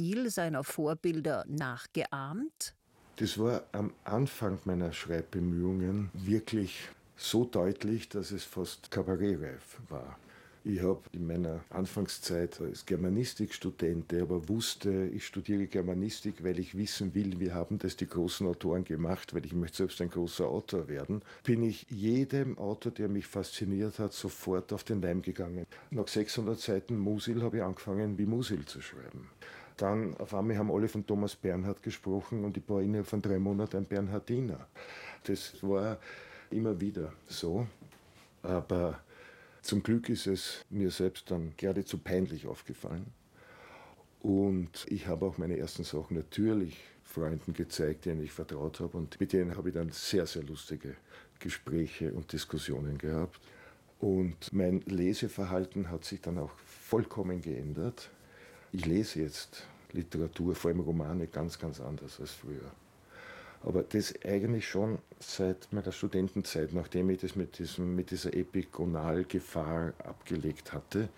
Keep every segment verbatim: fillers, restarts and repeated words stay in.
Stil seiner Vorbilder nachgeahmt? Das war am Anfang meiner Schreibbemühungen wirklich so deutlich, dass es fast kabarettreif war. Ich habe in meiner Anfangszeit als Germanistikstudent, der aber wusste, ich studiere Germanistik, weil ich wissen will, wie haben das die großen Autoren gemacht, weil ich möchte selbst ein großer Autor werden, bin ich jedem Autor, der mich fasziniert hat, sofort auf den Leim gegangen. Nach sechshundert Seiten Musil habe ich angefangen, wie Musil zu schreiben. Dann auf einmal haben alle von Thomas Bernhard gesprochen und ich war innerhalb von drei Monaten ein Bernhardiner. Das war immer wieder so, aber zum Glück ist es mir selbst dann geradezu peinlich aufgefallen. Und ich habe auch meine ersten Sachen natürlich Freunden gezeigt, denen ich vertraut habe. Und mit denen habe ich dann sehr, sehr lustige Gespräche und Diskussionen gehabt. Und mein Leseverhalten hat sich dann auch vollkommen geändert. Ich lese jetzt Literatur, vor allem Romane, ganz, ganz anders als früher. Aber das eigentlich schon seit meiner Studentenzeit, nachdem ich das mit, diesem, mit dieser Epigonalgefahr abgelegt hatte.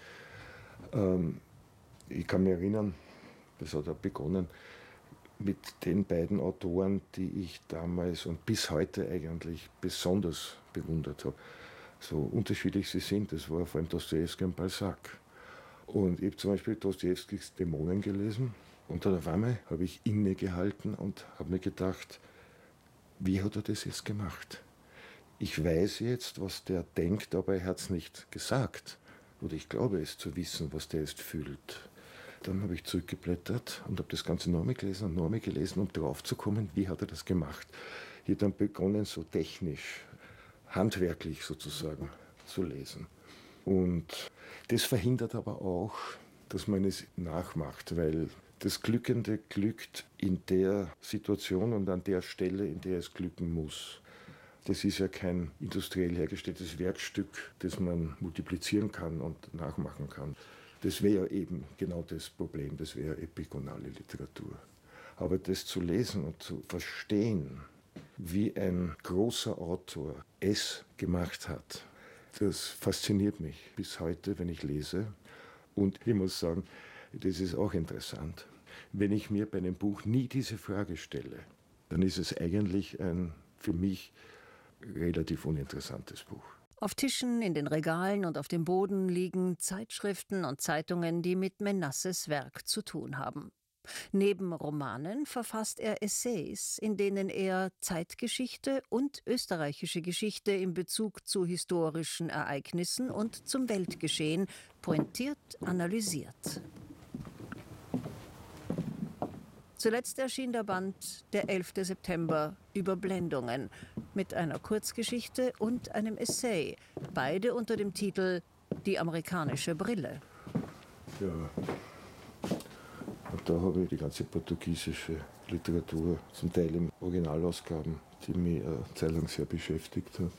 Ähm, ich kann mich erinnern, das hat auch begonnen, mit den beiden Autoren, die ich damals und bis heute eigentlich besonders bewundert habe. So unterschiedlich sie sind, das war vor allem Dostojewski und Balzac. Und ich habe zum Beispiel Dostojewskis Dämonen gelesen und dann auf einmal habe ich innegehalten und habe mir gedacht, wie hat er das jetzt gemacht? Ich weiß jetzt, was der denkt, aber er hat es nicht gesagt. Oder ich glaube es zu wissen, was der jetzt fühlt. Dann habe ich zurückgeblättert und habe das Ganze nochmal gelesen und nochmal gelesen, um drauf zu kommen, wie hat er das gemacht. Ich habe dann begonnen, so technisch, handwerklich sozusagen zu lesen. Und das verhindert aber auch, dass man es nachmacht, weil das Glückende glückt in der Situation und an der Stelle, in der es glücken muss. Das ist ja kein industriell hergestelltes Werkstück, das man multiplizieren kann und nachmachen kann. Das wäre eben genau das Problem, das wäre epigonale Literatur. Aber das zu lesen und zu verstehen, wie ein großer Autor es gemacht hat, das fasziniert mich bis heute, wenn ich lese. Und ich muss sagen, das ist auch interessant. Wenn ich mir bei einem Buch nie diese Frage stelle, dann ist es eigentlich ein für mich relativ uninteressantes Buch. Auf Tischen, in den Regalen und auf dem Boden liegen Zeitschriften und Zeitungen, die mit Menasses Werk zu tun haben. Neben Romanen verfasst er Essays, in denen er Zeitgeschichte und österreichische Geschichte in Bezug zu historischen Ereignissen und zum Weltgeschehen pointiert analysiert. Zuletzt erschien der Band Der elfte September, Überblendungen, mit einer Kurzgeschichte und einem Essay, beide unter dem Titel Die amerikanische Brille. Ja, und da habe ich die ganze portugiesische Literatur, zum Teil in Originalausgaben, die mich eine Zeit lang sehr beschäftigt hat.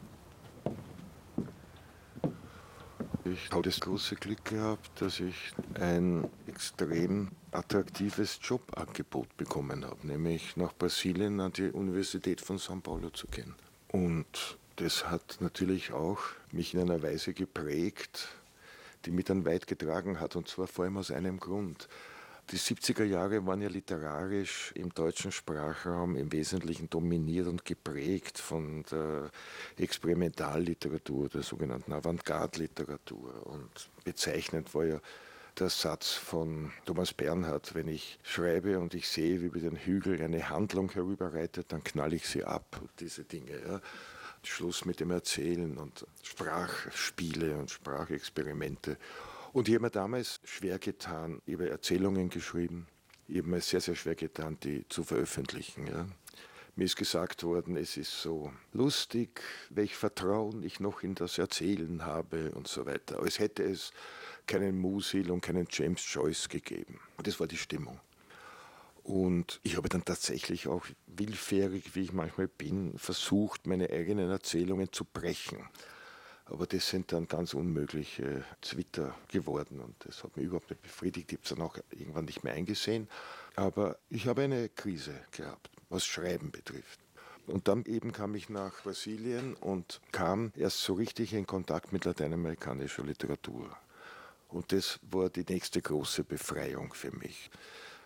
Ich habe das große Glück gehabt, dass ich ein extrem attraktives Jobangebot bekommen habe, nämlich nach Brasilien an die Universität von São Paulo zu gehen. Und das hat natürlich auch mich in einer Weise geprägt, die mich dann weit getragen hat, und zwar vor allem aus einem Grund. Die siebziger Jahre waren ja literarisch im deutschen Sprachraum im Wesentlichen dominiert und geprägt von der Experimentalliteratur, der sogenannten Avantgarde-Literatur. Und bezeichnend war ja der Satz von Thomas Bernhard: Wenn ich schreibe und ich sehe, wie über den Hügel eine Handlung herüberreitet, dann knall ich sie ab. Und diese Dinge, ja. Schluss mit dem Erzählen und Sprachspiele und Sprachexperimente. Und ich habe mir damals schwer getan, ich habe Erzählungen geschrieben, ich habe mir sehr, sehr schwer getan, die zu veröffentlichen. Ja. Mir ist gesagt worden, es ist so lustig, welch Vertrauen ich noch in das Erzählen habe und so weiter. Aber es hätte es keinen Musil und keinen James Joyce gegeben. Und das war die Stimmung. Und ich habe dann tatsächlich auch, willfährig wie ich manchmal bin, versucht, meine eigenen Erzählungen zu brechen. Aber das sind dann ganz unmögliche Zwitter geworden und das hat mich überhaupt nicht befriedigt. Ich habe es dann auch irgendwann nicht mehr eingesehen. Aber ich habe eine Krise gehabt, was Schreiben betrifft. Und dann eben kam ich nach Brasilien und kam erst so richtig in Kontakt mit lateinamerikanischer Literatur. Und das war die nächste große Befreiung für mich.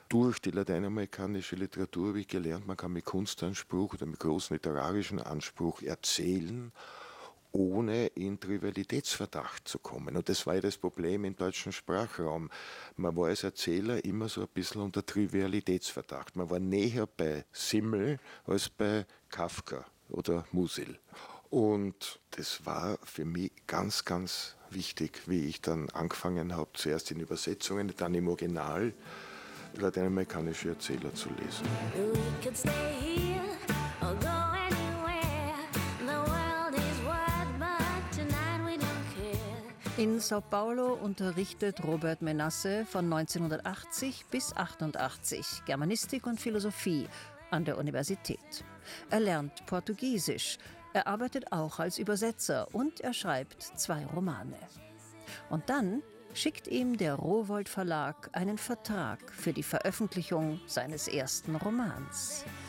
Durch die lateinamerikanische Literatur habe ich gelernt, man kann mit Kunstanspruch oder mit großem literarischen Anspruch erzählen, ohne in Trivialitätsverdacht zu kommen. Und das war ja das Problem im deutschen Sprachraum. Man war als Erzähler immer so ein bisschen unter Trivialitätsverdacht. Man war näher bei Simmel als bei Kafka oder Musil. Und das war für mich ganz, ganz wichtig, wie ich dann angefangen habe, zuerst in Übersetzungen, dann im Original lateinamerikanische Erzähler zu lesen. In Sao Paulo unterrichtet Robert Menasse von neunzehnhundertachtzig bis achtundachtzig Germanistik und Philosophie an der Universität. Er lernt Portugiesisch, er arbeitet auch als Übersetzer und er schreibt zwei Romane. Und dann schickt ihm der Rowohlt Verlag einen Vertrag für die Veröffentlichung seines ersten Romans.